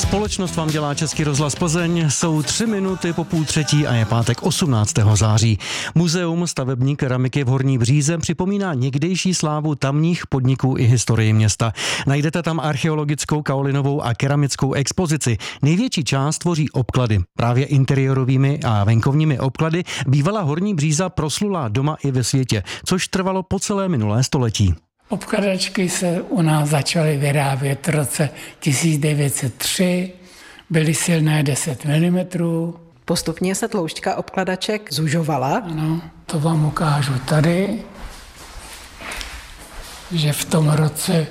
Společnost vám dělá Český rozhlas Plzeň, jsou 3 minuty po 2:30 a je pátek 18. září. Muzeum stavební keramiky v Horní Bříze připomíná někdejší slávu tamních podniků i historii města. Najdete tam archeologickou, kaolinovou a keramickou expozici. Největší část tvoří obklady. Právě interiérovými a venkovními obklady bývala Horní Bříza proslulá doma i ve světě, což trvalo po celé minulé století. Obkladačky se u nás začaly vyrábět v roce 1903, byly silné 10 mm. Postupně se tloušťka obkladaček zužovala. Ano, to vám ukážu tady, že v tom roce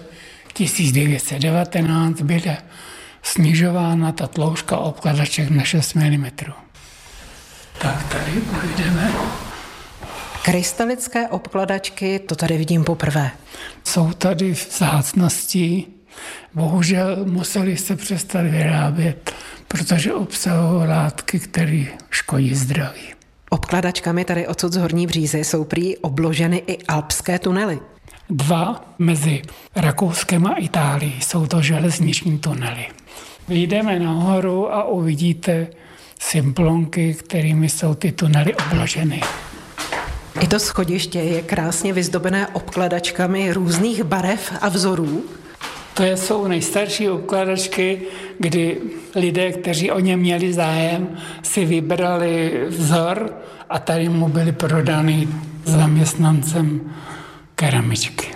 1919 byla snižována ta tloušťka obkladaček na 6 mm. Tak tady půjdeme. Krystalické obkladačky, to tady vidím poprvé. Jsou tady vzácnosti, bohužel museli se přestat vyrábět, protože obsahují látky, které škodí zdraví. Obkladačkami tady odsud z Horní Břízy jsou prý obloženy i alpské tunely. 2 mezi Rakouskem a Itálií, jsou to železniční tunely. Vyjdeme nahoru a uvidíte simplonky, kterými jsou ty tunely obloženy. I to schodiště je krásně vyzdobené obkladačkami různých barev a vzorů. To jsou nejstarší obkladačky, kdy lidé, kteří o ně měli zájem, si vybrali vzor a tady mu byly prodány zaměstnancem keramičky.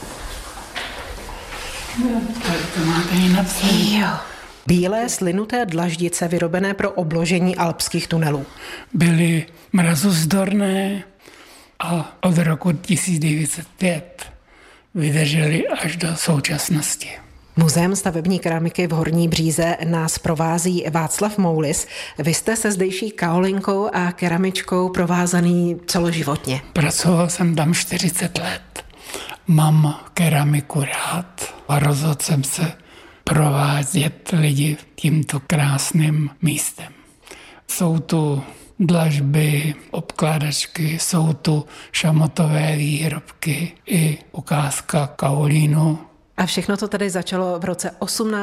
Tak to máte i napsané. Bílé slinuté dlaždice vyrobené pro obložení alpských tunelů. Byly mrazozdorné a od roku 1905 vydržely až do současnosti. Muzeum stavební keramiky v Horní Bříze nás provází Václav Moulis. Vy jste se zdejší kaolinkou a keramičkou provázaný celoživotně. Pracoval jsem tam 40 let. Mám keramiku rád a rozhodl jsem se provádět lidi tímto krásným místem. Jsou tu dlažby, obkládačky, jsou tu šamotové výrobky i ukázka kaolínu. A všechno to tady začalo v roce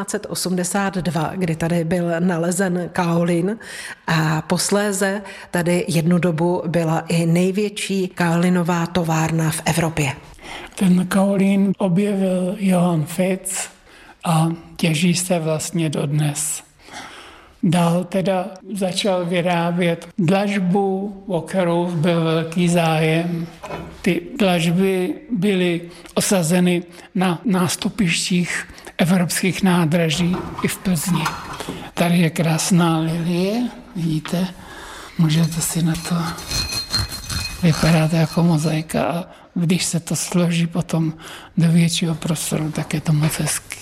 1882, kdy tady byl nalezen kaolin a posléze tady jednu dobu byla i největší kaolinová továrna v Evropě. Ten kaolín objevil Johann Fitz a těží se vlastně dodnes. Dál teda začal vyrábět dlažbu, o kterou byl velký zájem. Ty dlažby byly osazeny na nástupištích evropských nádraží i v Plzni. Tady je krásná lilie, vidíte, můžete si na to vypadat jako mozaika a když se to složí potom do většího prostoru, tak je to moc hezký.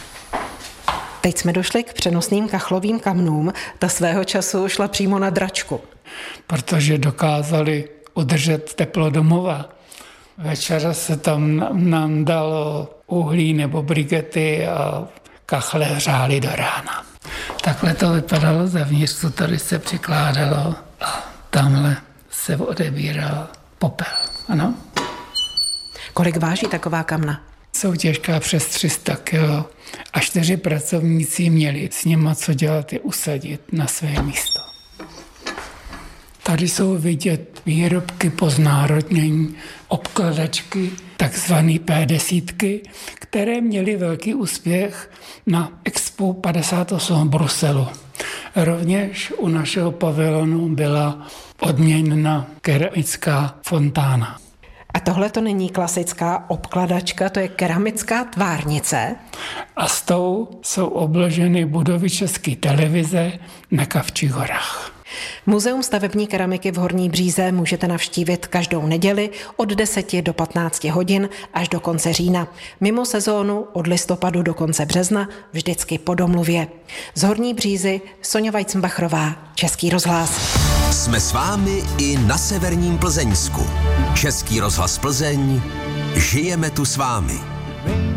Teď jsme došli k přenosným kachlovým kamnům. Ta svého času šla přímo na dračku. Protože dokázali udržet teplo domova. Večer se tam nám dalo uhlí nebo brikety a kachle hřály do rána. Takhle to vypadalo zevnitř, co tady se přikládalo a tamhle se odebíral popel. Ano? Kolik váží taková kamna? Jsou těžká přes 300 kg a 4 pracovníci měli s nima co dělat, je usadit na své místo. Tady jsou vidět výrobky po znárodnění, obkladačky, takzvané P10, které měly velký úspěch na Expo 58 v Bruselu. Rovněž u našeho pavilonu byla odměněna keramická fontána. A tohle to není klasická obkladačka, to je keramická tvárnice. A s tou jsou obloženy budovy České televize na Kavčích horách. Muzeum stavební keramiky v Horní Bříze můžete navštívit každou neděli od 10 do 15 hodin až do konce října. Mimo sezónu od listopadu do konce března vždycky po domluvě. Z Horní Břízy Soňa Weizenbachrová, Český rozhlas. Jsme s vámi i na severním Plzeňsku. Český rozhlas Plzeň, žijeme tu s vámi.